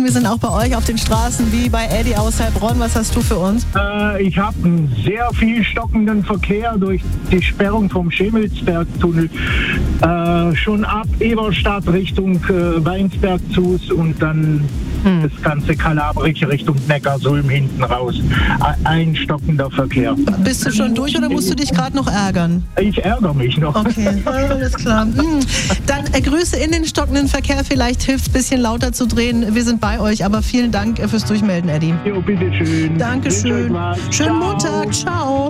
Wir sind auch bei euch auf den Straßen wie bei Eddie aus Heilbronn. Was hast du für uns? Ich habe einen sehr viel stockenden Verkehr durch die Sperrung vom Schemelsbergtunnel. Schon ab Eberstadt Richtung Weinsberg zu und dann das ganze Kalabrische Richtung Neckarsulm hinten raus. Ein stockender Verkehr. Bist du schon durch oder musst du dich gerade noch ärgern? Ich ärgere mich noch. Okay, alles klar. Dann Grüße in den stockenden Verkehr. Vielleicht hilft es ein bisschen lauter zu drehen. Wir sind bei euch, aber vielen Dank fürs Durchmelden, Eddie. Jo, bitteschön. Dankeschön. Schönen Montag. Ciao.